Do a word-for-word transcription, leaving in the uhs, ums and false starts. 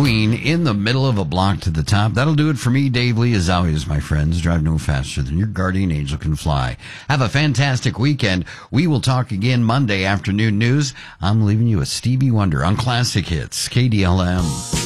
Queen in the middle of a block to the top. That'll do it for me, Dave Lee. As always, my friends, drive no faster than your guardian angel can fly. Have a fantastic weekend. We will talk again Monday afternoon news. I'm leaving you with Stevie Wonder on Classic Hits, K D L M.